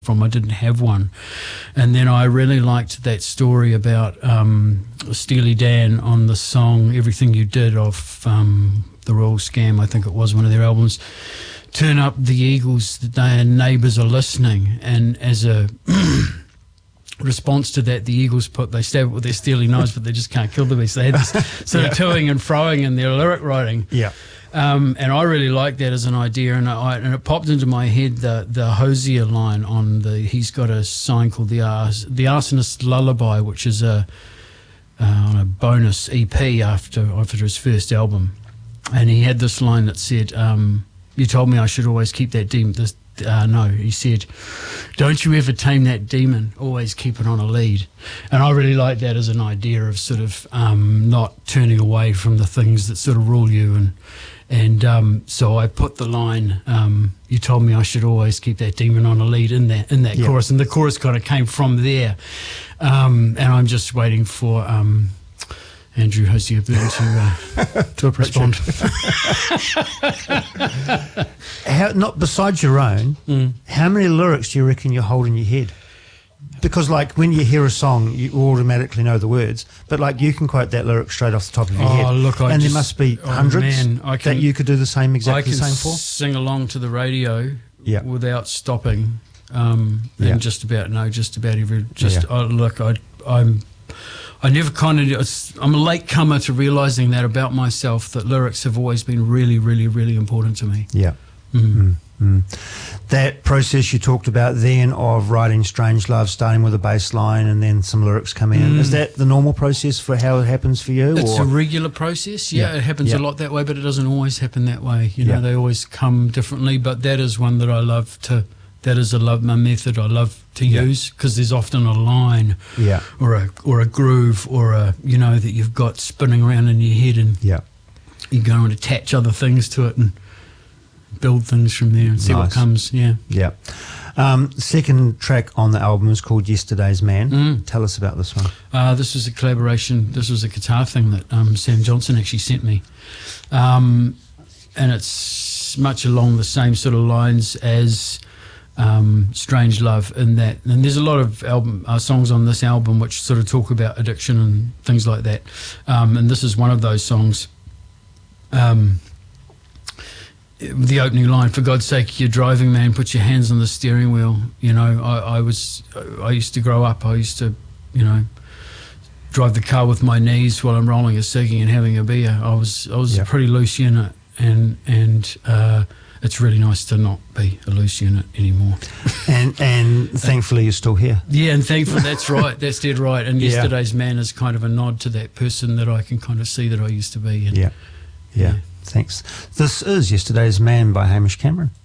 from. I didn't have one. And then I really liked that story about Steely Dan on the song Everything You Did off The Royal Scam, I think it was one of their albums. Turn up the Eagles, their neighbours are listening, and as a response to that, the Eagles they stab it with their steely knives, but they just can't kill the beast. They had this sort of toing and froing in their lyric writing. Yeah. And I really liked that as an idea, and it popped into my head the Hosier line on he's got a sign called the Arsonist Lullaby, which is on a bonus EP after his first album, and he had this line that said, "You told me I should always keep that demon." No, he said, "Don't you ever tame that demon, always keep it on a lead." And I really like that as an idea of sort of not turning away from the things that sort of rule you. And so I put the line, "You told me I should always keep that demon on a lead" in that chorus. And the chorus kind of came from there. And I'm just waiting for Andrew Hosier Byrne to respond. Not besides your own, how many lyrics do you reckon you hold in your head? Because like when you hear a song, you automatically know the words, but like you can quote that lyric straight off the top of your head. Look, there must be hundreds that you could do the same exactly the same for. I can sing along to the radio without stopping, and just about every. I never I'm a late comer to realising that about myself, that lyrics have always been really, really, really important to me. Yeah. That process you talked about then of writing Strange Love, starting with a bass line and then some lyrics come in, is that the normal process for how it happens for you? It's a regular process, it happens a lot that way, but it doesn't always happen that way. You know, they always come differently, but that is one that I love to... That is a method I love to use, because there's often a line or a groove or that you've got spinning around in your head, and you go and attach other things to it and build things from there and see what comes. Second track on the album is called Yesterday's Man. Tell us about this one. This was a collaboration. This was a guitar thing that Sam Johnson actually sent me, and it's much along the same sort of lines as Strange Love, in that, and there's a lot of songs on this album which sort of talk about addiction and things like that, and this is one of those songs. The opening line, "For God's sake, you're driving, man, put your hands on the steering wheel." I used to grow up, I used to drive the car with my knees while I'm rolling a ciggy and having a beer. I was a pretty loose unit, and it's really nice to not be a loose unit anymore. And thankfully you're still here. Yeah, and thankfully, that's right. That's dead right. And Yesterday's Man is kind of a nod to that person that I can kind of see that I used to be. And, Thanks. This is Yesterday's Man by Hamish Cameron.